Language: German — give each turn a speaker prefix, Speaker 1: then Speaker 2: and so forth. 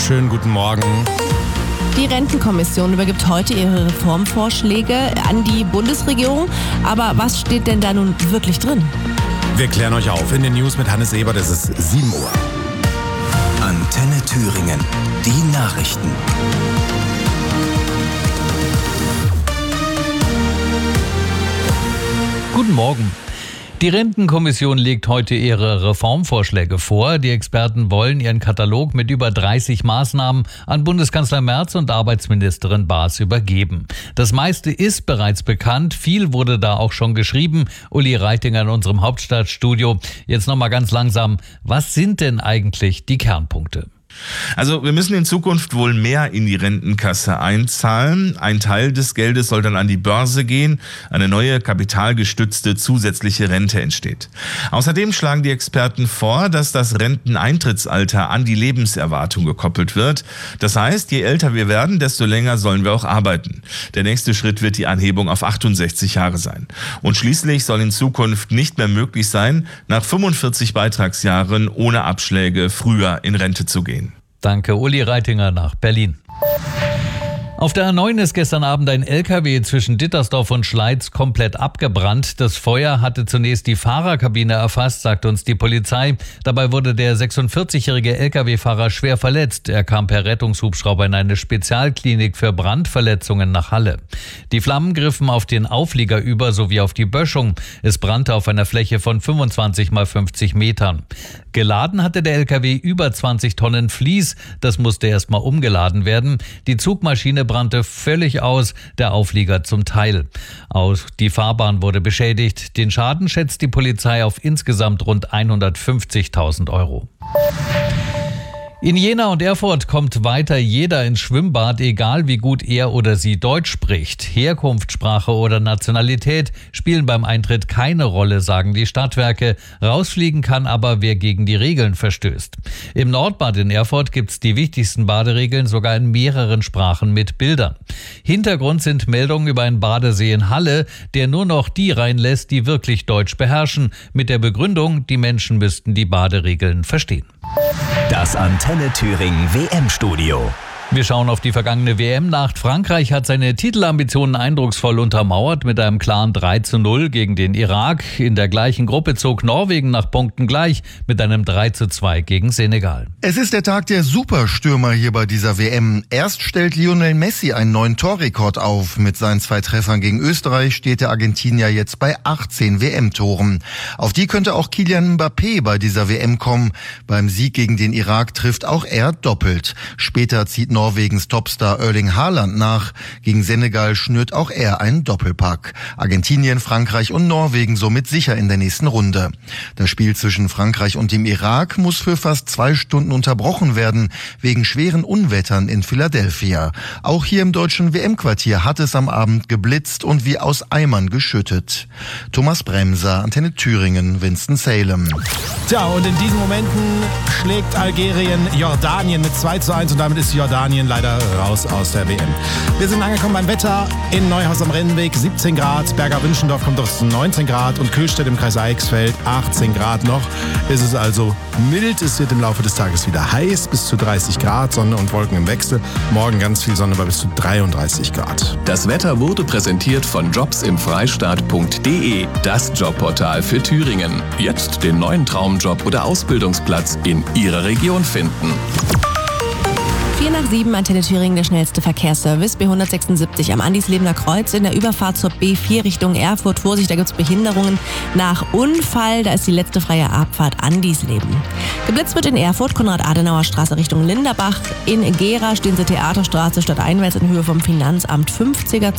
Speaker 1: schönen guten Morgen.
Speaker 2: Die Rentenkommission übergibt heute ihre Reformvorschläge an die Bundesregierung. Aber was steht denn da nun wirklich drin?
Speaker 1: Wir klären euch auf in den News mit Hannes Ebert. Es ist 7 Uhr.
Speaker 3: Antenne Thüringen. Die Nachrichten.
Speaker 4: Guten Morgen. Die Rentenkommission legt heute ihre Reformvorschläge vor. Die Experten wollen ihren Katalog mit über 30 Maßnahmen an Bundeskanzler Merz und Arbeitsministerin Baas übergeben. Das meiste ist bereits bekannt. Viel wurde da auch schon geschrieben. Uli Reitinger in unserem Hauptstadtstudio. Jetzt nochmal ganz langsam. Was sind denn eigentlich die Kernpunkte?
Speaker 5: Also wir müssen in Zukunft wohl mehr in die Rentenkasse einzahlen. Ein Teil des Geldes soll dann an die Börse gehen. Eine neue kapitalgestützte zusätzliche Rente entsteht. Außerdem schlagen die Experten vor, dass das Renteneintrittsalter an die Lebenserwartung gekoppelt wird. Das heißt, je älter wir werden, desto länger sollen wir auch arbeiten. Der nächste Schritt wird die Anhebung auf 68 Jahre sein. Und schließlich soll in Zukunft nicht mehr möglich sein, nach 45 Beitragsjahren ohne Abschläge früher in Rente zu gehen.
Speaker 4: Danke, Uli Reitinger nach Berlin. Auf der A9 ist gestern Abend ein LKW zwischen Dittersdorf und Schleiz komplett abgebrannt. Das Feuer hatte zunächst die Fahrerkabine erfasst, sagt uns die Polizei. Dabei wurde der 46-jährige LKW-Fahrer schwer verletzt. Er kam per Rettungshubschrauber in eine Spezialklinik für Brandverletzungen nach Halle. Die Flammen griffen auf den Auflieger über sowie auf die Böschung. Es brannte auf einer Fläche von 25 mal 50 Metern. Geladen hatte der LKW über 20 Tonnen Vlies. Das musste erst mal umgeladen werden. Die Zugmaschine brannte völlig aus, der Auflieger zum Teil. Auch die Fahrbahn wurde beschädigt. Den Schaden schätzt die Polizei auf insgesamt rund 150.000 Euro. In Jena und Erfurt kommt weiter jeder ins Schwimmbad, egal wie gut er oder sie Deutsch spricht. Herkunft, Sprache oder Nationalität spielen beim Eintritt keine Rolle, sagen die Stadtwerke. Rausfliegen kann aber, wer gegen die Regeln verstößt. Im Nordbad in Erfurt gibt's die wichtigsten Baderegeln sogar in mehreren Sprachen mit Bildern. Hintergrund sind Meldungen über einen Badesee in Halle, der nur noch die reinlässt, die wirklich Deutsch beherrschen. Mit der Begründung, die Menschen müssten die Baderegeln verstehen.
Speaker 3: Das Antenne Thüringen WM-Studio.
Speaker 4: Wir schauen auf die vergangene WM-Nacht. Frankreich hat seine Titelambitionen eindrucksvoll untermauert mit einem klaren 3:0 gegen den Irak. In der gleichen Gruppe zog Norwegen nach Punkten gleich mit einem 3:2 gegen Senegal.
Speaker 6: Es ist der Tag der Superstürmer hier bei dieser WM. Erst stellt Lionel Messi einen neuen Torrekord auf. Mit seinen 2 Treffern gegen Österreich steht der Argentinier jetzt bei 18 WM-Toren. Auf die könnte auch Kylian Mbappé bei dieser WM kommen. Beim Sieg gegen den Irak trifft auch er doppelt. Später zieht Norwegens Topstar Erling Haaland nach. Gegen Senegal schnürt auch er einen Doppelpack. Argentinien, Frankreich und Norwegen somit sicher in der nächsten Runde. Das Spiel zwischen Frankreich und dem Irak muss für fast 2 Stunden unterbrochen werden, wegen schweren Unwettern in Philadelphia. Auch hier im deutschen WM-Quartier hat es am Abend geblitzt und wie aus Eimern geschüttet. Thomas Bremser, Antenne Thüringen, Winston-Salem.
Speaker 1: Tja, und in diesen Momenten schlägt Algerien Jordanien mit 2:1 und damit ist Jordanien leider raus aus der WM. Wir sind angekommen beim Wetter in Neuhaus am Rennweg, 17 Grad, Berger-Wünschendorf kommt aus 19 Grad und Köhlstedt im Kreis Eichsfeld 18 Grad noch. Es ist also mild, es wird im Laufe des Tages wieder heiß, bis zu 30 Grad, Sonne und Wolken im Wechsel. Morgen ganz viel Sonne bei bis zu 33 Grad.
Speaker 7: Das Wetter wurde präsentiert von jobsimfreistaat.de, das Jobportal für Thüringen. Jetzt den neuen Traumjob oder Ausbildungsplatz in Ihrer Region finden.
Speaker 2: 7:04, Antenne Thüringen, der schnellste Verkehrsservice. B176 am Andislebener Kreuz in der Überfahrt zur B4 Richtung Erfurt. Vorsicht, da gibt es Behinderungen nach Unfall. Da ist die letzte freie Abfahrt Andisleben. Geblitzt wird in Erfurt, Konrad-Adenauer-Straße Richtung Linderbach. In Gera stehen Sie Theaterstraße stadteinwärts in Höhe vom Finanzamt 50er